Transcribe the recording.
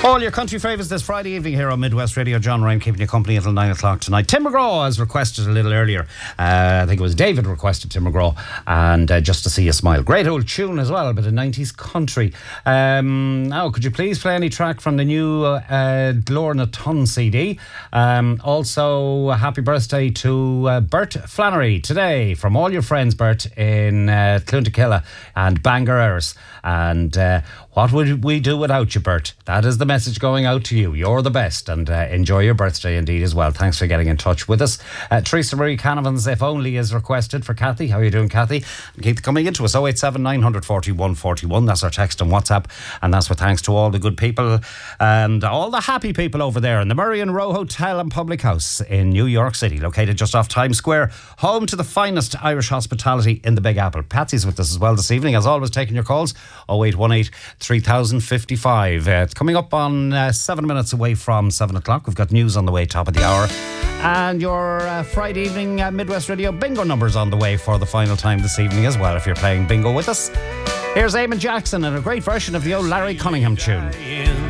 All your country favourites this Friday evening here on Midwest Radio. John Ryan keeping you company until 9 o'clock tonight. Tim McGraw has requested a little earlier. I think it was David requested Tim McGraw. And Just to See You Smile. Great old tune as well, a bit of 90s country. Now, could you please play any track from the new Lorna Ton CD? Also, happy birthday to Bert Flannery today from all your friends, Bert, in Clontakilla and Bangor. And what would we do without you, Bert? That is the message going out to you. You're the best, and enjoy your birthday indeed as well. Thanks for getting in touch with us. Teresa Marie Canavan's If Only is requested for Kathy. How are you doing, Kathy? And keep coming into us. 087 940 141. That's our text and WhatsApp, and that's with thanks to all the good people and all the happy people over there in the Murray and Row Hotel and Public House in New York City, located just off Times Square, home to the finest Irish hospitality in the Big Apple. Patsy's with us as well this evening, as always, taking your calls. 0818 3055. It's coming up on 7 minutes away from 7 o'clock. We've got news on the way, top of the hour. And your Friday evening Midwest Radio bingo numbers on the way for the final time this evening as well, if you're playing bingo with us. Here's Eamon Jackson and a great version of the old Larry Cunningham tune.